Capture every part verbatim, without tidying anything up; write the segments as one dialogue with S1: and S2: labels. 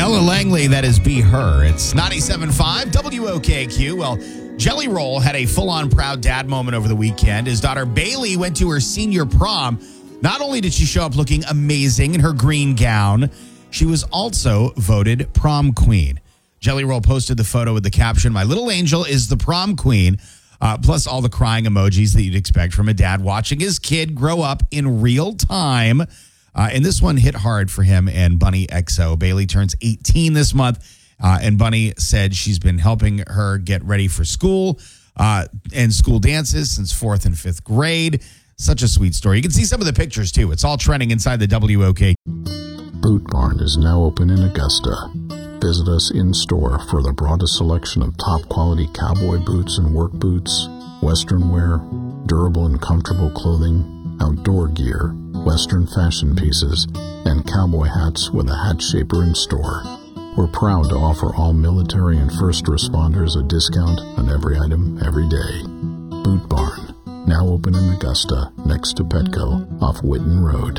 S1: Ella Langley, that is Be Her. It's ninety-seven point five W O K Q. Well, Jelly Roll had a full-on proud dad moment over the weekend. His daughter Bailey went to her senior prom. Not only did she show up looking amazing in her green gown, she was also voted prom queen. Jelly Roll posted the photo with the caption, "My little angel is the prom queen," uh, plus all the crying emojis that you'd expect from a dad watching his kid grow up in real time. Uh, and this one hit hard for him and Bunny X O. Bailey turns eighteen this month, uh, and Bunny said she's been helping her get ready for school uh, and school dances since fourth and fifth grade. Such a sweet story. You can see some of the pictures, too. It's all trending inside the W O K.
S2: Boot Barn is now open in Augusta. Visit us in-store for the broadest selection of top-quality cowboy boots and work boots, Western wear, durable and comfortable clothing, outdoor gear, Western fashion pieces, and cowboy hats with a hat shaper in store. We're proud to offer all military and first responders a discount on every item every day. Boot Barn, now open in Augusta, next to Petco, off Whitten Road.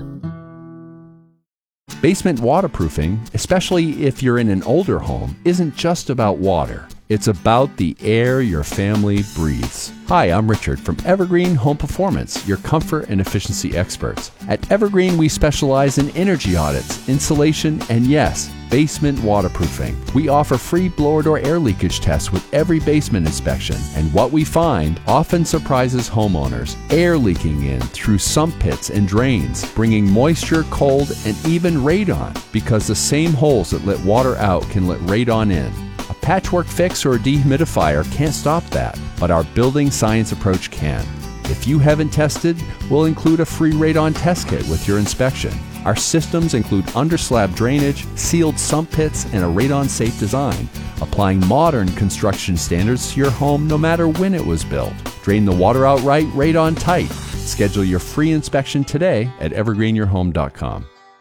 S3: Basement waterproofing, especially if you're in an older home, isn't just about water. It's about the air your family breathes. Hi, I'm Richard from Evergreen Home Performance, your comfort and efficiency experts. At Evergreen, we specialize in energy audits, insulation, and yes, basement waterproofing. We offer free blower door air leakage tests with every basement inspection, and what we find often surprises homeowners. Air leaking in through sump pits and drains, bringing moisture, cold, and even radon, because the same holes that let water out can let radon in. A patchwork fix or a dehumidifier can't stop that, but our building science approach can. If you haven't tested, we'll include a free radon test kit with your inspection. Our systems include underslab drainage, sealed sump pits, and a radon-safe design, applying modern construction standards to your home no matter when it was built. Drain the water out right, radon tight. Schedule your free inspection today at evergreen your home dot com.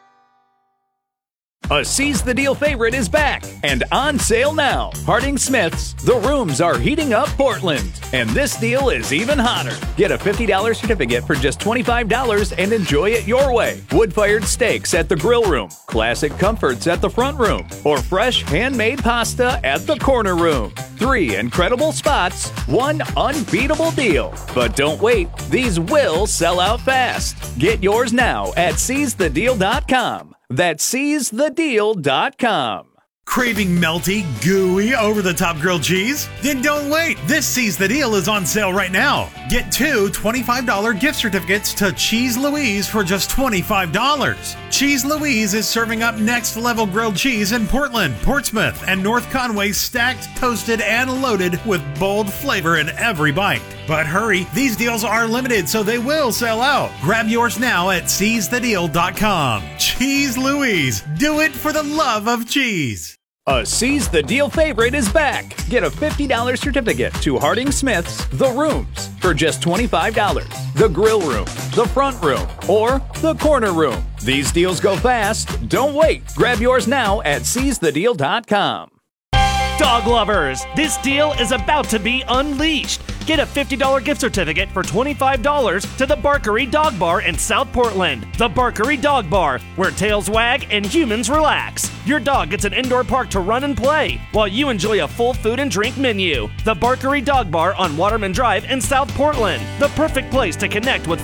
S4: A Seize the Deal favorite is back and on sale now. Harding Smith's The Rooms Are Heating Up Portland. And this deal is even hotter. Get a fifty dollars certificate for just twenty-five dollars and enjoy it your way. Wood-fired steaks at the grill room, classic comforts at the front room, or fresh handmade pasta at the corner room. Three incredible spots, one unbeatable deal. But don't wait, these will sell out fast. Get yours now at seize the deal dot com. That's seize the deal dot com.
S5: Craving melty, gooey, over-the-top grilled cheese? Then don't wait. This Seize the Deal is on sale right now. Get two twenty-five dollars gift certificates to Cheese Louise for just twenty-five dollars. Cheese Louise is serving up next-level grilled cheese in Portland, Portsmouth, and North Conway, stacked, toasted, and loaded with bold flavor in every bite. But hurry, these deals are limited, so they will sell out. Grab yours now at seize the deal dot com. Cheese Louise. Do it for the love of cheese.
S4: A Seize the Deal favorite is back. Get a fifty dollars certificate to Harding Smith's The Rooms for just twenty-five dollars. The grill room, the front room, or the corner room. These deals go fast. Don't wait. Grab yours now at seize the deal dot com.
S6: Dog lovers, this deal is about to be unleashed. Get a fifty dollars gift certificate for twenty-five dollars to the Barkery Dog Bar in South Portland. The Barkery Dog Bar, where tails wag and humans relax. Your dog gets an indoor park to run and play, while you enjoy a full food and drink menu. The Barkery Dog Bar on Waterman Drive in South Portland. The perfect place to connect with